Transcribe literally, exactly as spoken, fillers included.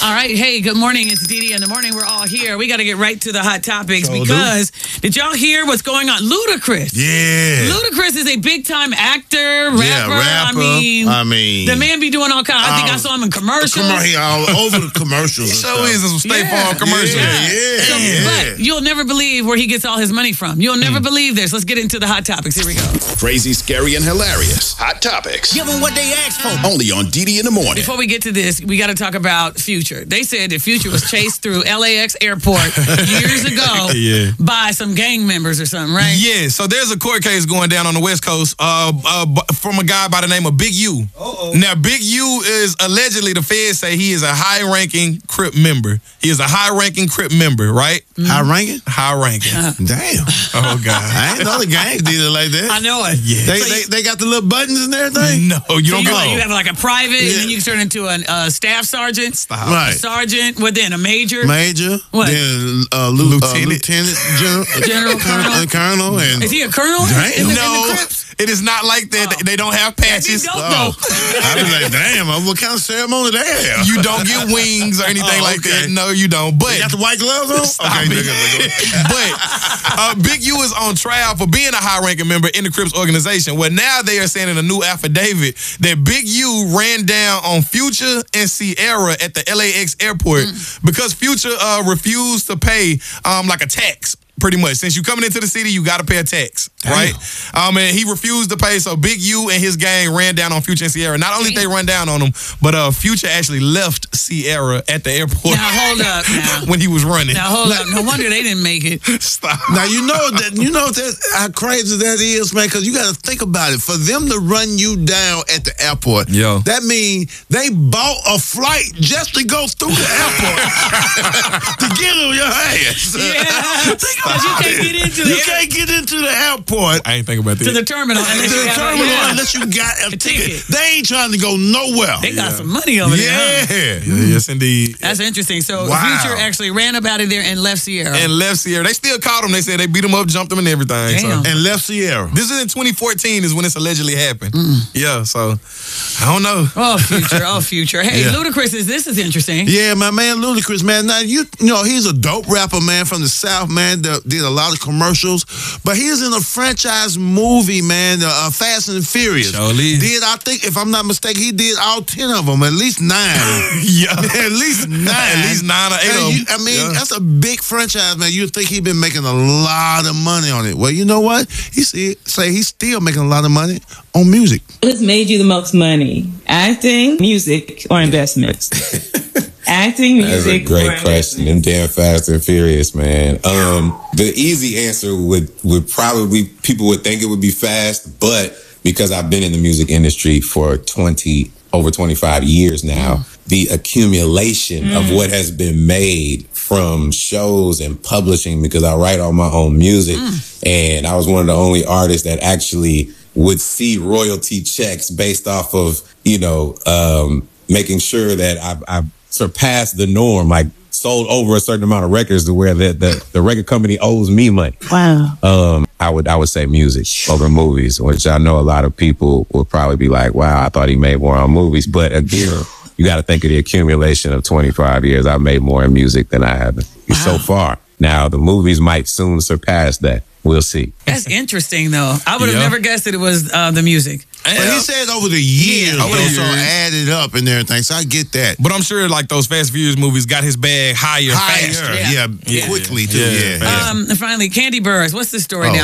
All right. Hey, good morning. It's Dee Dee in the morning. We're all here. We got to get right to the hot topics Sure because do. Did y'all hear what's going on? Ludacris. Yeah. Ludacris is a big time actor, rapper. Yeah, rapper. I mean, I mean, the man be doing all kinds. I think I saw him in commercials. He all over the commercials. He sure is some State Yeah. Farm commercials. Yeah, yeah, So, yeah. But you'll never believe where he gets all his money from. You'll never believe this. Let's get into the hot topics. Here we go. Crazy, scary, and hilarious. Hot topics. Give them what they asked for. Only on Dee Dee in the morning. Before we get to this, we got to talk about Future. They said that Future was chased through L A X airport years ago Yeah. by some gang members or something, right? Yeah, so there's a court case going down on the West Coast uh, uh, b- from a guy by the name of Big U. Uh-oh. Now, Big U is allegedly, the feds say he is a high-ranking Crip member. He is a high-ranking Crip member, right? Mm-hmm. High ranking? High-ranking. Damn. Oh, God. I ain't know the gangs did it like that. I know it. Yeah. They, So they you- they got the little buttons and everything? No, you So don't you, get like, you it. have like a private, and Yeah. then you can turn into a uh, staff sergeant, Stop. a Right. sergeant, what then, a major? Major. What? Then uh, Lu- Lieutenant. Uh, Lieutenant General. General, Colonel? Uh, Colonel. And, Is he a colonel? Damn. In the, in No, the Crips? it is not like that. Oh. They don't have That'd be patches. dope, oh, though. I was like, damn, what kind of ceremony they have? You don't get wings or anything Oh, like okay. that. No, you don't. But They got the white gloves on? Stop okay, it. nigga, nigga. But uh, Big U is on trial for being a high-ranking member in the Crips organization. Well, now they are saying in a new affidavit that Big U ran down on Future and Sierra at the L A X airport because Future uh, refused to pay um, like a tax. Pretty much. Since you coming into the city, you got to pay a tax, right? Um, and he refused to pay, so Big U and his gang ran down on Future and Sierra. Not only did they run down on them, but uh, Future actually left Sierra at the airport Now, hold up now. when he was running. Now, hold up. No wonder they didn't make it. Stop. Now you know that you know that how crazy that is, man. Because you got to think about it. For them to run you down at the airport, Yo. that means they bought a flight just to go through the airport to get on your ass. Yeah. Because you can't get into You the, can't get into the airport. I ain't think about that. to the terminal unless To you the have a- terminal yeah. unless you got a, A ticket. ticket. They ain't trying to go nowhere. They got some money over there. huh? Yeah. Yeah, yes, indeed. That's interesting. So Wow. Future actually ran up out of there and left Sierra. And left Sierra. They still caught him. They said they beat him up, jumped him, and everything. Damn. So. And left Sierra. This is in twenty fourteen is when this allegedly happened. Yeah, so I don't know. Oh, Future. Oh, Future. Hey, Yeah. Ludacris, is this is interesting. Yeah, my man Ludacris, man. Now you, you know he's a dope rapper, man, from the South, man. That did a lot of commercials, but he's in a franchise movie, man, uh, Fast and Furious. Surely. Did I think, if I'm not mistaken, he did all ten of them, at least nine. Yeah. At least nine. At least nine or eight And of you- them. I mean, Yeah. that's a big franchise, man. You'd think he'd been making a lot of money on it. Well, you know what? He see, say he's still making a lot of money on music. What has made you the most money? Acting, music, or investments? Acting, That's a music, great or question. Them damn Fast and Furious, man. Um, the easy answer would would probably, people would think it would be Fast, but because I've been in the music industry for twenty over twenty-five years now, the accumulation of what has been made from shows and publishing, because I write all my own music, and I was one of the only artists that actually would see royalty checks based off of, you know, um, making sure that I've, I've surpassed the norm, like sold over a certain amount of records to where the, the, the record company owes me money. Wow. Um, I would I would say music over movies, which I know a lot of people would probably be like, wow, I thought he made more on movies. But again, you got to think of the accumulation of twenty-five years. I've made more in music than I have so far. Now, the movies might soon surpass that. We'll see. That's interesting, though. I would have Yeah. never guessed that it was uh, the music. But he said over the years, over the though, so years. added up and everything. So I get that. But I'm sure like those Fast and Furious movies got his bag higher, Higher, faster. yeah, Yeah. quickly too. Yeah. Yeah, yeah. Um, and finally, Candy Burrs. What's the story Oh, now?